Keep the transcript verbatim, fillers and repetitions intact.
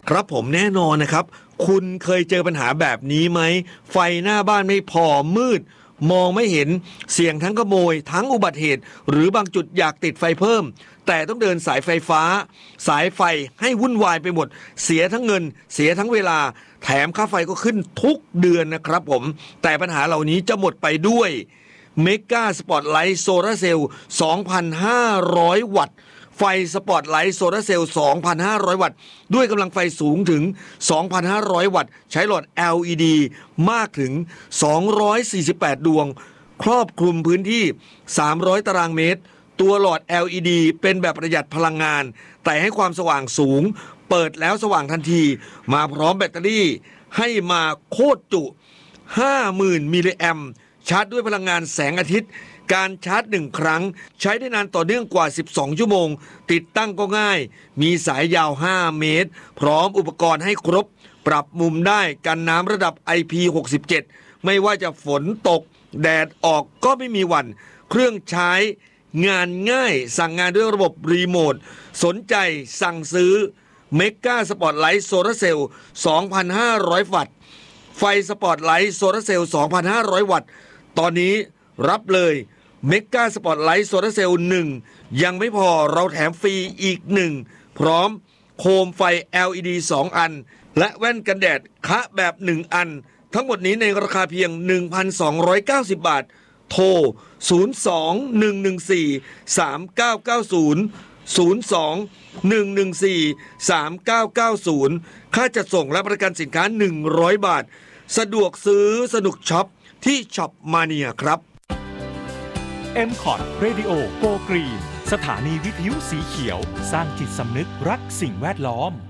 ครับผมแน่นอนนะครับคุณเคยเจอปัญหาแบบนี้ไหมไฟหน้าบ้านไม่พอมืดมองไม่เห็นเสี่ยงทั้งขโมยทั้งอุบัติเหตุหรือบางจุดอยากติดไฟเพิ่มแต่ต้องเดินสายไฟฟ้าสายไฟให้วุ่นวายไปหมดเสียทั้งเงินเสียทั้งเวลาแถมค่าไฟก็ขึ้นทุกเดือนนะครับผมแต่ปัญหาเหล่านี้จะหมดไปด้วยเมกาสปอตไลท์โซลาร์เซลล์ สองพันห้าร้อย วัตต์ไฟสปอตไลท์โซลาร์เซลล์ สองพันห้าร้อย วัตต์ด้วยกำลังไฟสูงถึง สองพันห้าร้อย วัตต์ใช้หลอด แอล อี ดี มากถึง สองร้อยสี่สิบแปด ดวงครอบคลุมพื้นที่ สามร้อย ตารางเมตรตัวหลอด แอล อี ดี เป็นแบบประหยัดพลังงานแต่ให้ความสว่างสูงเปิดแล้วสว่างทันทีมาพร้อมแบตเตอรี่ให้มาโคตรจุ ห้าหมื่น มิลลิแอมป์ชาร์จด้วยพลังงานแสงอาทิตย์การชาร์จหนึ่งครั้งใช้ได้นานต่อเนื่องกว่าสิบสองชั่วโมงติดตั้งก็ง่ายมีสายยาวห้าเมตรพร้อมอุปกรณ์ให้ครบปรับมุมได้กันน้ำระดับ ไอ พี หกสิบเจ็ด ไม่ว่าจะฝนตกแดดออกก็ไม่มีหวั่นเครื่องใช้งานง่ายสั่งงานด้วยระบบรีโมทสนใจสั่งซื้อเมกาสปอตไลท์โซลาร์เซลล์ สองพันห้าร้อย วัตต์ไฟสปอตไลท์โซลาร์เซลล์ สองพันห้าร้อย วัตต์ตอนนี้รับเลยเมกาสปอตไลท์โซลาร์เซลล์หนึ่งยังไม่พอเราแถมฟรีอีกหนึ่งพร้อมโคมไฟ แอล อี ดี สอง อันและแว่นกันแดดคะแบบหนึ่งอันทั้งหมดนี้ในราคาเพียง หนึ่งพันสองร้อยเก้าสิบ บาทโทรศูนย์ สอง หนึ่ง หนึ่ง สี่ สาม เก้า เก้า ศูนย์ ศูนย์ สอง หนึ่ง หนึ่ง สี่ สาม เก้า เก้า ศูนย์ค่าจัดส่งและบริการสินค้าหนึ่งร้อยบาทสะดวกซื้อสนุกช็อปที่ช็อปมาเนียครับเอ็ม คอท Radio Go Green สถานีวิทยุสีเขียวสร้างจิตสำนึกรักสิ่งแวดล้อม